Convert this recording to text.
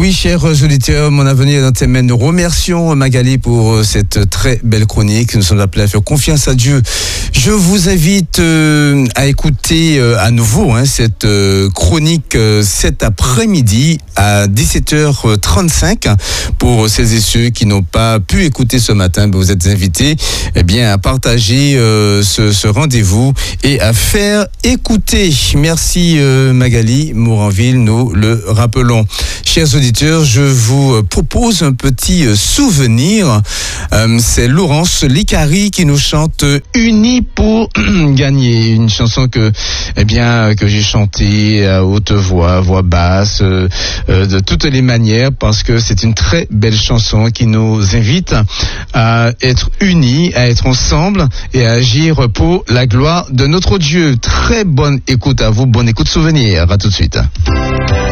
oui, chers auditeurs, mon avenir dans tes mains. Nous remercions Magali pour cette très belle chronique. Nous sommes appelés à faire confiance à Dieu. Je vous invite à écouter à nouveau cette chronique cet après-midi à 17h35 pour celles et ceux qui n'ont pas pu écouter ce matin. Vous êtes invités à partager ce rendez-vous et à faire écouter. Merci Magali Moranville, nous le rappelons. Chers auditeurs, je vous propose un petit souvenir. C'est Laurence Licari qui nous chante Unis pour gagner. Une chanson que j'ai chantée à haute voix, voix basse, de toutes les manières, parce que c'est une très belle chanson qui nous invite à être unis, à être ensemble et à agir pour la gloire de notre Dieu. Très bonne écoute à vous, bonne écoute souvenir. À tout de suite.